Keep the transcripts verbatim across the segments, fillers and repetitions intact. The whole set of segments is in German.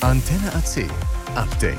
Antenne A C Update.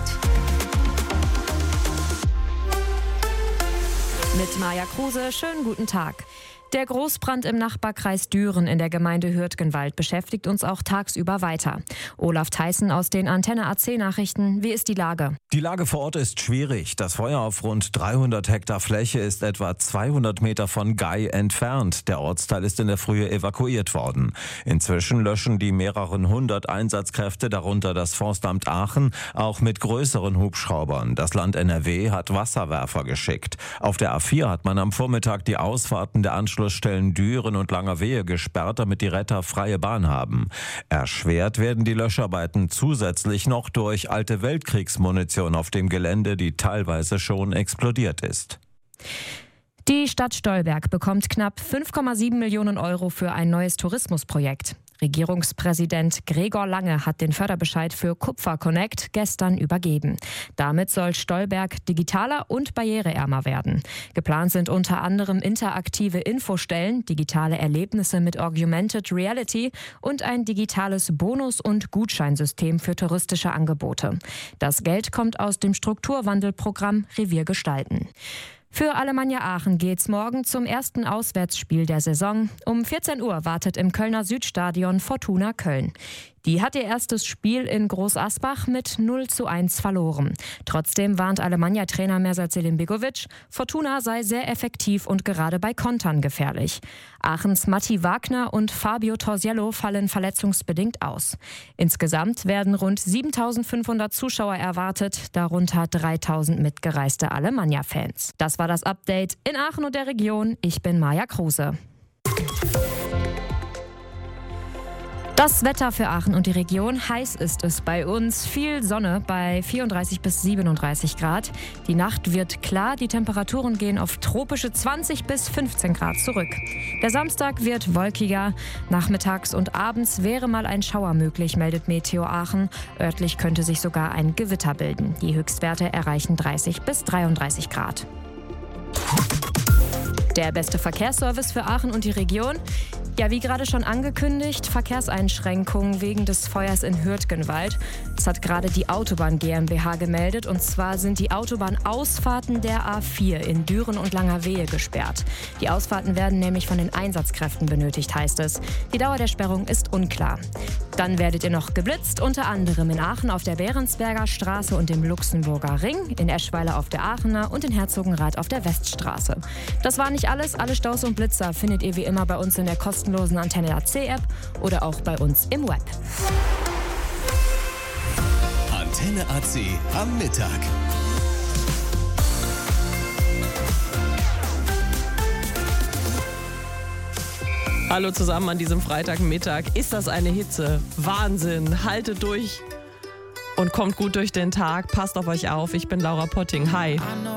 Mit Maja Kruse, schönen guten Tag. Der Großbrand im Nachbarkreis Düren in der Gemeinde Hürtgenwald beschäftigt uns auch tagsüber weiter. Olaf Theissen aus den Antenne A C Nachrichten. Wie ist die Lage? Die Lage vor Ort ist schwierig. Das Feuer auf rund dreihundert Hektar Fläche ist etwa zweihundert Meter von Gei entfernt. Der Ortsteil ist in der Frühe evakuiert worden. Inzwischen löschen die mehreren hundert Einsatzkräfte, darunter das Forstamt Aachen, auch mit größeren Hubschraubern. Das Land N R W hat Wasserwerfer geschickt. Auf der A vier hat man am Vormittag die Ausfahrten der Anschlussstellen Düren und Langerwehe gesperrt, damit die Retter freie Bahn haben. Erschwert werden die Löscharbeiten zusätzlich noch durch alte Weltkriegsmunition auf dem Gelände, die teilweise schon explodiert ist. Die Stadt Stolberg bekommt knapp fünf Komma sieben Millionen Euro für ein neues Tourismusprojekt. Regierungspräsident Gregor Lange hat den Förderbescheid für Kupfer Connect gestern übergeben. Damit soll Stolberg digitaler und barriereärmer werden. Geplant sind unter anderem interaktive Infostellen, digitale Erlebnisse mit Augmented Reality und ein digitales Bonus- und Gutscheinsystem für touristische Angebote. Das Geld kommt aus dem Strukturwandelprogramm Revier gestalten. Für Alemannia Aachen geht's morgen zum ersten Auswärtsspiel der Saison. Um vierzehn Uhr wartet im Kölner Südstadion Fortuna Köln. Die hat ihr erstes Spiel in Groß Asbach mit null zu eins verloren. Trotzdem warnt Alemannia-Trainer Mersat Selimbegovic, Fortuna sei sehr effektiv und gerade bei Kontern gefährlich. Aachens Matti Wagner und Fabio Torsiello fallen verletzungsbedingt aus. Insgesamt werden rund siebentausendfünfhundert Zuschauer erwartet, darunter dreitausend mitgereiste Alemannia-Fans. Das war das Update in Aachen und der Region. Ich bin Maja Kruse. Das Wetter für Aachen und die Region. Heiß ist es bei uns. Viel Sonne bei vierunddreißig bis siebenunddreißig Grad. Die Nacht wird klar. Die Temperaturen gehen auf tropische zwanzig bis fünfzehn Grad zurück. Der Samstag wird wolkiger. Nachmittags und abends wäre mal ein Schauer möglich, meldet Meteo Aachen. Örtlich könnte sich sogar ein Gewitter bilden. Die Höchstwerte erreichen dreißig bis dreiunddreißig Grad. Der beste Verkehrsservice für Aachen und die Region? Ja, wie gerade schon angekündigt, Verkehrseinschränkungen wegen des Feuers in Hürtgenwald. Das hat gerade die Autobahn GmbH gemeldet. Und zwar sind die Autobahnausfahrten der A vier in Düren und Langerwehe gesperrt. Die Ausfahrten werden nämlich von den Einsatzkräften benötigt, heißt es. Die Dauer der Sperrung ist unklar. Dann werdet ihr noch geblitzt, unter anderem in Aachen auf der Behrensberger Straße und im Luxemburger Ring, in Eschweiler auf der Aachener und in Herzogenrath auf der Weststraße. Das war nicht alles. Alle Staus und Blitzer findet ihr wie immer bei uns in der kostenlosen Antenne A C App oder auch bei uns im Web. Antenne A C am Mittag. Hallo zusammen an diesem Freitagmittag. Ist das eine Hitze? Wahnsinn. Haltet durch und kommt gut durch den Tag. Passt auf euch auf. Ich bin Laura Potting. Hi.